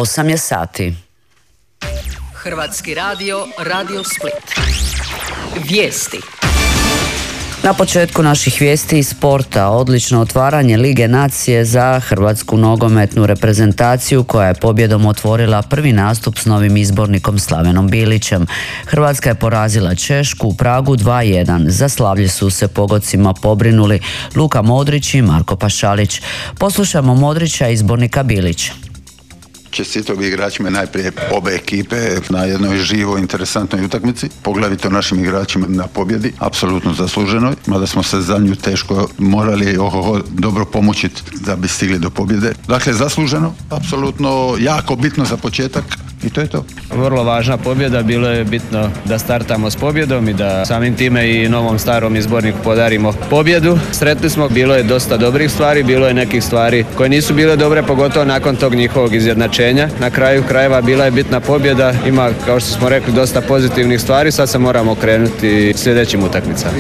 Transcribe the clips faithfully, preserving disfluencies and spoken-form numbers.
osam je sati. Hrvatski radio, Radio Split. Vijesti. Na početku naših vijesti iz sporta, odlično otvaranje Lige nacije za hrvatsku nogometnu reprezentaciju koja je pobjedom otvorila prvi nastup s novim izbornikom Slavenom Bilićem. Hrvatska je porazila Češku u Pragu dva jedan. Za slavlje su se pogodcima pobrinuli Luka Modrić i Marko Pašalić. Poslušamo Modrića i izbornika Bilića. Čestitao bi igračima najprije obe ekipe na jednoj živoj, interesantnoj utakmici, poglavito našim igračima na pobjedi, apsolutno zasluženoj, mada smo se za nju teško morali ohoho dobro pomučiti da bi stigli do pobjede. Dakle, zasluženo, apsolutno jako bitno za početak i to je to. Vrlo važna pobjeda, bilo je bitno da startamo s pobjedom i da samim time i novom starom izborniku podarimo pobjedu. Sretni smo, bilo je dosta dobrih stvari, bilo je nekih stvari koje nisu bile dobre, pogotovo nakon tog njihovog izjednačenja. Na kraju krajeva bila je bitna pobjeda, ima, kao što smo rekli, dosta pozitivnih stvari, sad se moramo krenuti sljedećim utakmicama.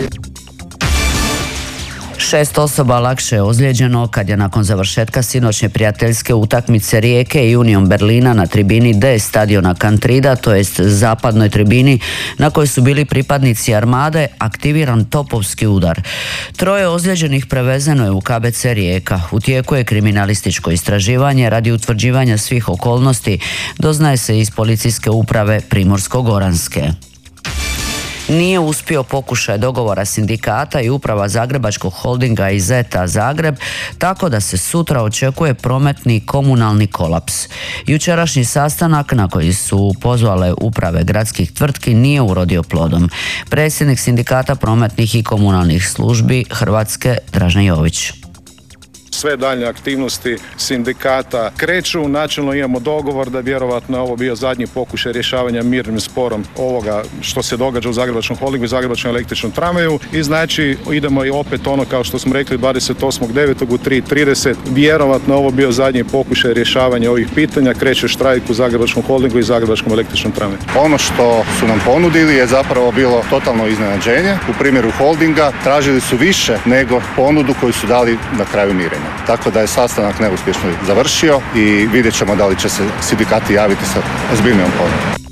Šest osoba lakše je ozlijeđeno kad je nakon završetka sinoćnje prijateljske utakmice Rijeke i Union Berlina na tribini D stadiona Kantrida, to jest zapadnoj tribini na kojoj su bili pripadnici Armade, aktiviran topovski udar. Troje ozlijeđenih prevezeno je u K B C Rijeka. U tijeku je kriminalističko istraživanje radi utvrđivanja svih okolnosti, doznaje se iz policijske uprave Primorsko-goranske. Nije uspio pokušaj dogovora sindikata i uprava Zagrebačkog holdinga i Zeta Zagreb, tako da se sutra očekuje prometni komunalni kolaps. Jučerašnji sastanak na koji su pozvale uprave gradskih tvrtki nije urodio plodom. Predsjednik sindikata prometnih i komunalnih službi Hrvatske Dražen Jović. Sve daljnje aktivnosti sindikata kreću. Načelno imamo dogovor da vjerovatno je ovo bio zadnji pokušaj rješavanja mirnim sporom ovoga što se događa u Zagrebačkom holdingu i Zagrebačkom električnom tramvaju. I znači idemo i opet ono kao što smo rekli dvadeset osmog devetog u tri trideset. Vjerovatno je ovo bio zadnji pokušaj rješavanja ovih pitanja. Kreće štrajk u Zagrebačkom holdingu i Zagrebačkom električnom tramvaju. Ono što su nam ponudili je zapravo bilo totalno iznenađenje. U primjeru holdinga tražili su više nego ponudu koju su dali na kraju mirenja. Tako da je sastanak neuspješno završio i vidjet ćemo da li će se sindikati javiti sa ozbiljnijom ponudom.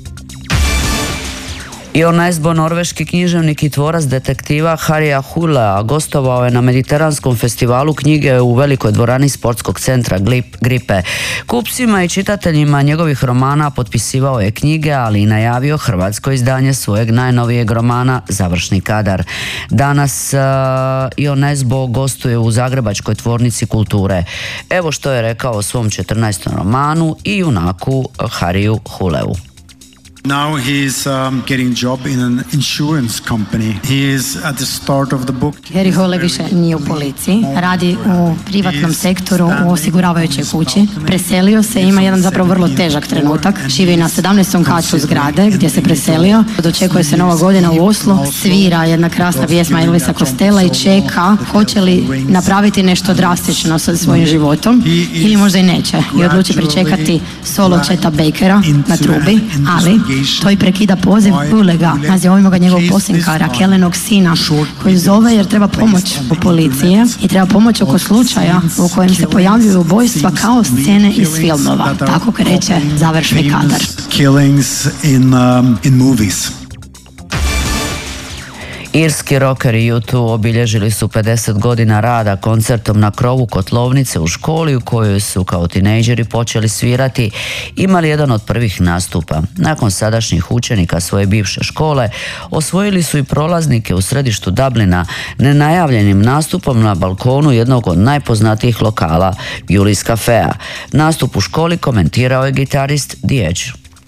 Jon Nesbo, norveški književnik i tvorac detektiva Harija Hulea, gostovao je na Mediteranskom festivalu knjige u velikoj dvorani sportskog centra Gripe. Kupcima i čitateljima njegovih romana potpisivao je knjige, ali i najavio hrvatsko izdanje svojeg najnovijeg romana Završni kadar. Danas uh, Jon Nesbo gostuje u Zagrebačkoj tvornici kulture. Evo što je rekao o svom četrnaestom romanu i junaku Hariju Huleu. Now he's um, getting job in an insurance company. He is at the start of the book. Harry Hole više nije u policiji, radi u privatnom sektoru u osiguravajućoj kući. Preselio se, ima jedan zapravo vrlo težak trenutak. Živi na sedamnaestom katu zgrade gdje se preselio. Dočekuje se nova godina u Oslu. Svira jedna krasna pjesma Elvisa Costello i čeka hoće li napraviti nešto drastično sa svojim životom ili možda i neće. I odluči pričekati solo Cheta Bakera na trubi, ali to i prekida poziv Ulega, nazivamo ga njegovog posljednika, Rakelenog sina, koji zove jer treba pomoć u policije i treba pomoć oko slučaja u kojem se pojavljuju ubojstva kao scene iz filmova. Tako kreće Završni kadar. Irski rockeri U dva obilježili su pedeset godina rada koncertom na krovu kotlovnice u školi u kojoj su kao tinejdžeri počeli svirati, imali jedan od prvih nastupa. Nakon sadašnjih učenika svoje bivše škole, osvojili su i prolaznike u središtu Dublina nenajavljenim nastupom na balkonu jednog od najpoznatijih lokala, Julis Cafea. Nastup u školi komentirao je gitarist The Edge.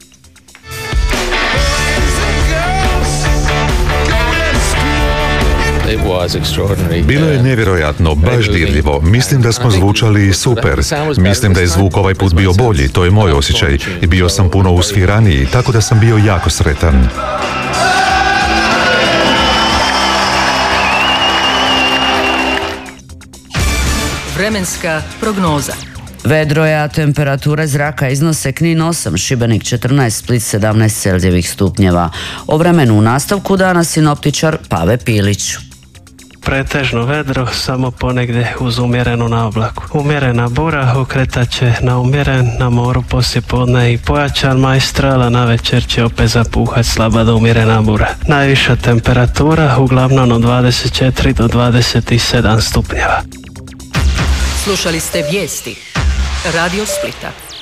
Bilo je nevjerojatno, baš dirljivo. Mislim da smo zvučali super. Mislim da je zvuk ovaj put bio bolji, to je moj osjećaj. I bio sam puno usviraniji, tako da sam bio jako sretan. Vremenska prognoza. Vedro je, a temperature zraka iznose Knin osam, Šibenik četrnaest, Split sedamnaest Celzijevih stupnjeva. O vremenu u nastavku dana sinoptičar Pave Pilić. pretežno vedro, samo ponegdje uz umjerenu naoblaku. Umjerena bura okretat će na umjeren, na moru poslijepodne i pojačan majstral, a na večer će opet zapuhat slaba do umjerena bura. Najviša temperatura uglavnom od dvadeset četiri do dvadeset sedam stupnjeva. Slušali ste vijesti Radio Splita.